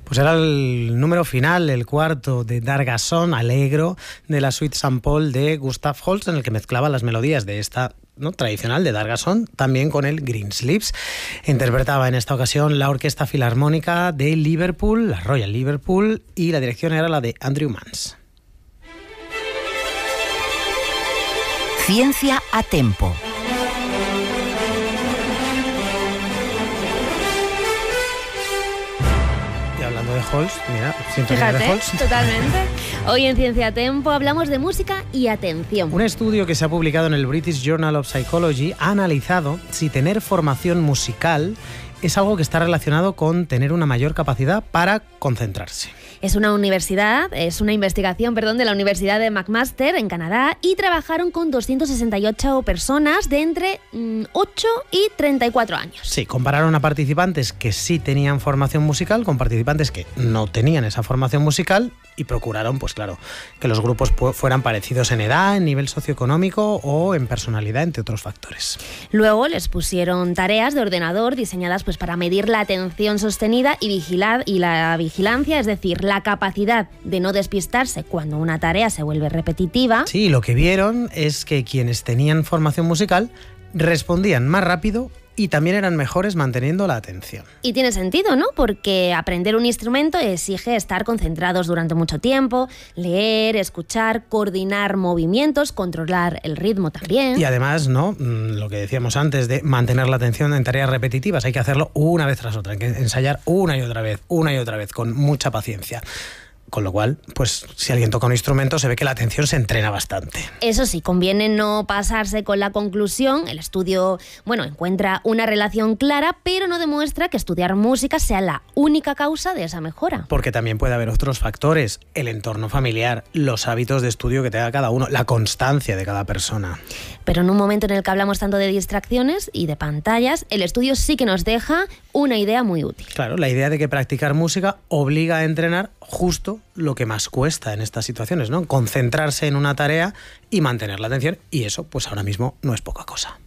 Pues era el número final, el cuarto de Dargason, Allegro, de la suite Saint Paul de Gustav Holst, en el que mezclaba las melodías de esta tradicional de Dargason, también con el Greensleeves. Interpretaba en esta ocasión la Orquesta Filarmónica de Liverpool, la Royal Liverpool, y la dirección era la de Andrew Mans. Ciencia a tempo. De Holst, mira, sintonía de Holst. Totalmente. Hoy en Ciencia a Tempo hablamos de música y atención. Un estudio que se ha publicado en el British Journal of Psychology ha analizado si tener formación musical es algo que está relacionado con tener una mayor capacidad para concentrarse. Es una investigación de la Universidad de McMaster en Canadá, y trabajaron con 268 personas de entre 8 y 34 años. Sí, compararon a participantes que sí tenían formación musical con participantes que no tenían esa formación musical y procuraron, pues claro, que los grupos fueran parecidos en edad, en nivel socioeconómico o en personalidad, entre otros factores. Luego les pusieron tareas de ordenador diseñadas pues para medir la atención sostenida y la vigilancia, es decir, la capacidad de no despistarse cuando una tarea se vuelve repetitiva. Sí, lo que vieron es que quienes tenían formación musical respondían más rápido y también eran mejores manteniendo la atención. Y tiene sentido, ¿no? Porque aprender un instrumento exige estar concentrados durante mucho tiempo, leer, escuchar, coordinar movimientos, controlar el ritmo también. Y además, ¿no? Lo que decíamos antes de mantener la atención en tareas repetitivas, hay que hacerlo una vez tras otra, hay que ensayar una y otra vez, con mucha paciencia. Con lo cual, pues si alguien toca un instrumento se ve que la atención se entrena bastante. Eso sí, conviene no pasarse con la conclusión. El estudio, encuentra una relación clara, pero no demuestra que estudiar música sea la única causa de esa mejora. Porque también puede haber otros factores: el entorno familiar, los hábitos de estudio que tenga cada uno, la constancia de cada persona. Pero en un momento en el que hablamos tanto de distracciones y de pantallas, el estudio sí que nos deja una idea muy útil. Claro, la idea de que practicar música obliga a entrenar justo lo que más cuesta en estas situaciones, ¿no? Concentrarse en una tarea y mantener la atención, y eso pues ahora mismo no es poca cosa.